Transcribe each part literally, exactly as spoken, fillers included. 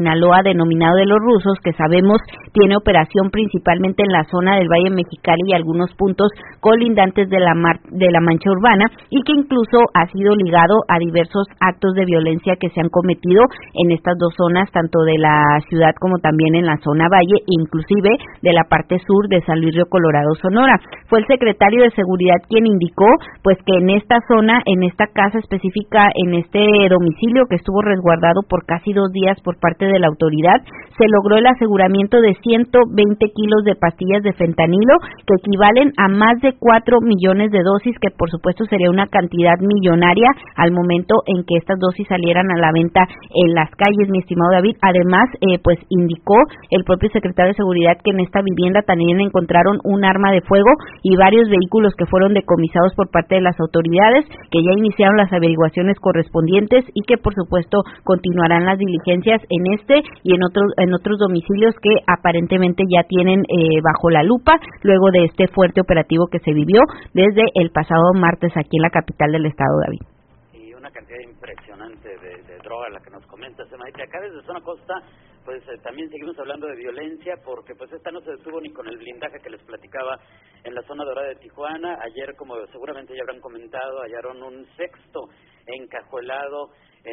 Sinaloa, denominado de los rusos, que sabemos tiene operación principalmente en la zona del Valle Mexicali y algunos puntos colindantes de la mar, de la mancha urbana, y que incluso ha sido ligado a diversos actos de violencia que se han cometido en estas dos zonas, tanto de la ciudad como también en la zona valle, inclusive de la parte sur de San Luis Río Colorado, Sonora. Fue el secretario de Seguridad quien indicó pues que en esta zona, en esta casa específica, en este domicilio que estuvo resguardado por casi dos días por parte de de la autoridad, se logró el aseguramiento de ciento veinte kilos de pastillas de fentanilo, que equivalen a más de cuatro millones de dosis, que por supuesto sería una cantidad millonaria al momento en que estas dosis salieran a la venta en las calles, mi estimado David. Además, eh, pues indicó el propio secretario de Seguridad que en esta vivienda también encontraron un arma de fuego y varios vehículos que fueron decomisados por parte de las autoridades, que ya iniciaron las averiguaciones correspondientes y que por supuesto continuarán las diligencias en este y en otros en otros domicilios que aparentemente ya tienen eh, bajo la lupa luego de este fuerte operativo que se vivió desde el pasado martes aquí en la capital del estado, David. Y una cantidad impresionante de, de droga la que nos comentas, Maite. Acá desde Zona Costa pues eh, también seguimos hablando de violencia, porque pues esta no se detuvo ni con el blindaje que les platicaba en la zona dorada de Tijuana. Ayer, como seguramente ya habrán comentado, hallaron un sexto encajuelado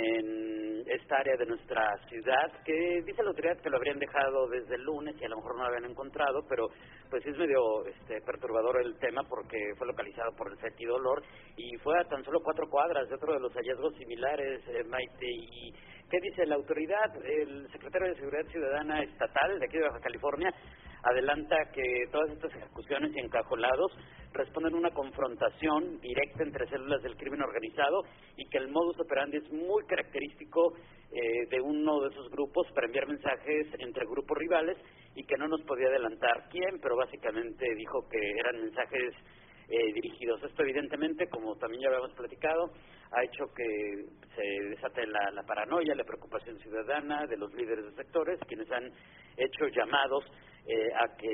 en esta área de nuestra ciudad, que dice la autoridad que lo habrían dejado desde el lunes y a lo mejor no lo habían encontrado, pero pues es medio este, perturbador el tema, porque fue localizado por el Fetidolor y fue a tan solo cuatro cuadras de otro de los hallazgos similares, eh, Maite. ¿Y qué dice la autoridad? El secretario de Seguridad Ciudadana Estatal de aquí de Baja California adelanta que todas estas ejecuciones y encajolados responden a una confrontación directa entre células del crimen organizado, y que el modus operandi es muy característico eh, de uno de esos grupos para enviar mensajes entre grupos rivales, y que no nos podía adelantar quién, pero básicamente dijo que eran mensajes eh, dirigidos. Esto evidentemente, como también ya habíamos platicado, ha hecho que se desate la, la paranoia, la preocupación ciudadana de los líderes de sectores, quienes han hecho llamados eh, a que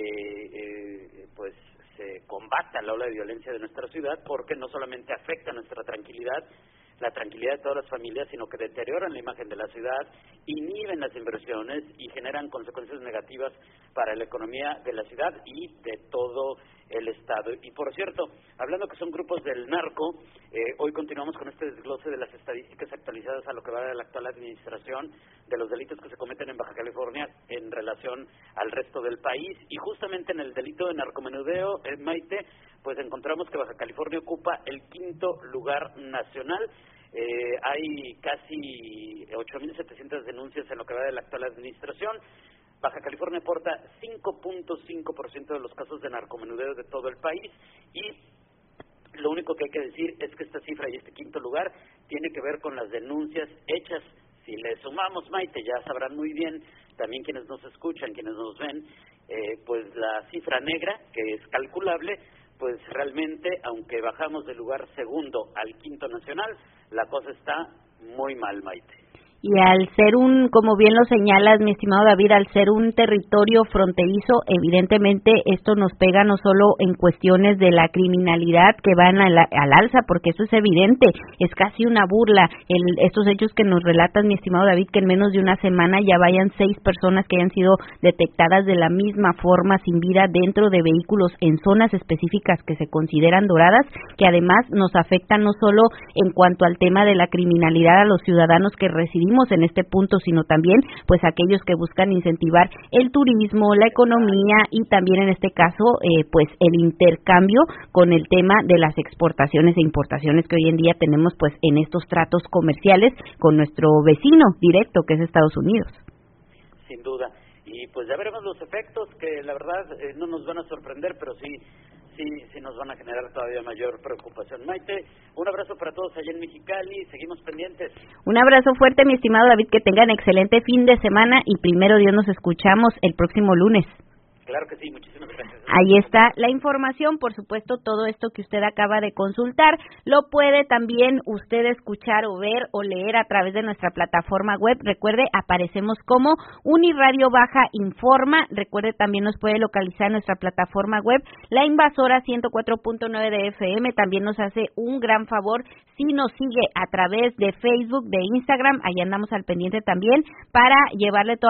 eh, pues se combata la ola de violencia de nuestra ciudad, porque no solamente afecta nuestra tranquilidad, la tranquilidad de todas las familias, sino que deterioran la imagen de la ciudad, inhiben las inversiones y generan consecuencias negativas para la economía de la ciudad y de todo el estado. Y por cierto, hablando que son grupos del narco, eh, hoy continuamos con este desglose de las estadísticas actualizadas a lo que va de la actual administración, de los delitos que se cometen en Baja California en relación al resto del país, y justamente en el delito de narcomenudeo, eh, Maite, pues encontramos que Baja California ocupa el quinto lugar nacional. Eh, hay casi ocho mil setecientas denuncias en lo que va de la actual administración. Baja California aporta cinco punto cinco por ciento de los casos de narcomenudeo de todo el país, y lo único que hay que decir es que esta cifra y este quinto lugar tiene que ver con las denuncias hechas. Si le sumamos, Maite, ya sabrán muy bien también quienes nos escuchan, quienes nos ven, eh, pues la cifra negra, que es calculable, pues realmente, aunque bajamos del lugar segundo al quinto nacional, la cosa está muy mal, Maite. Y al ser un, como bien lo señalas, mi estimado David, al ser un territorio fronterizo, evidentemente esto nos pega no solo en cuestiones de la criminalidad que van al, al alza, porque eso es evidente, es casi una burla, el, estos hechos que nos relatan, mi estimado David, que en menos de una semana ya vayan seis personas que hayan sido detectadas de la misma forma, sin vida, dentro de vehículos en zonas específicas que se consideran doradas, que además nos afectan no solo en cuanto al tema de la criminalidad a los ciudadanos que residimos en este punto, sino también pues aquellos que buscan incentivar el turismo, la economía y también en este caso eh, pues el intercambio con el tema de las exportaciones e importaciones que hoy en día tenemos pues en estos tratos comerciales con nuestro vecino directo que es Estados Unidos. Sin duda, y pues ya veremos los efectos que la verdad eh, no nos van a sorprender, pero sí Sí, sí nos van a generar todavía mayor preocupación. Maite, un abrazo para todos allá en Mexicali, seguimos pendientes. Un abrazo fuerte, mi estimado David, que tengan excelente fin de semana y primero Dios nos escuchamos el próximo lunes. Claro que sí, muchísimas gracias. Ahí está la información, por supuesto, todo esto que usted acaba de consultar, lo puede también usted escuchar o ver o leer a través de nuestra plataforma web. Recuerde, aparecemos como Uniradio Baja Informa. Recuerde, también nos puede localizar en nuestra plataforma web. La Invasora ciento cuatro punto nueve de F M también nos hace un gran favor si nos sigue a través de Facebook, de Instagram, ahí andamos al pendiente también para llevarle toda